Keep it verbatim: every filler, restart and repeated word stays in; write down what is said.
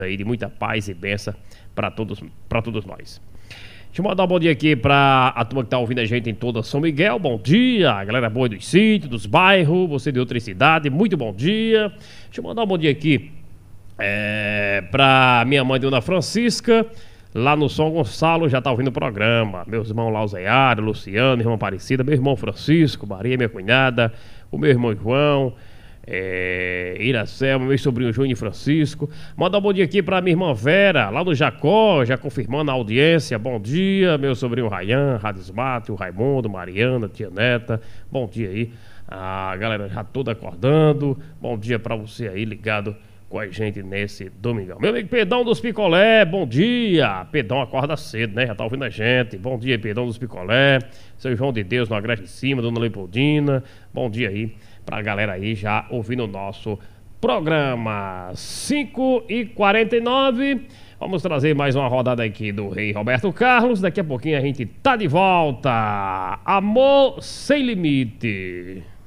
aí de muita paz e bênção para todos, para todos nós. Deixa eu mandar um bom dia aqui para a turma que tá ouvindo a gente em toda São Miguel. Bom dia, a galera boa dos sítios, dos bairros, você de outra cidade, muito bom dia. Deixa eu mandar um bom dia aqui é, para minha mãe, Dona Francisca, lá no São Gonçalo, já tá ouvindo o programa. Meus irmãos lá, o Zéário, Luciano, irmã Aparecida, meu irmão Francisco, Maria, minha cunhada, o meu irmão João, É, Iracema, meu sobrinho Júnior Francisco. Manda um bom dia aqui pra minha irmã Vera, lá no Jacó, já confirmando a audiência. Bom dia, meu sobrinho Rayan, Radismato, Raimundo, Mariana, tia Neta. Bom dia aí, a galera já toda acordando. Bom dia pra você aí ligado com a gente nesse domingão. Meu amigo Pedão dos Picolé, bom dia. Pedão acorda cedo, né? Já tá ouvindo a gente. Bom dia, Pedão dos Picolé. Seu João de Deus no Agreste de Cima, Dona Leopoldina. Bom dia aí pra galera aí já ouvindo o nosso programa. Cinco e quarenta e nove. Vamos trazer mais uma rodada aqui do Rei Roberto Carlos. Daqui a pouquinho a gente tá de volta. Amor sem limite.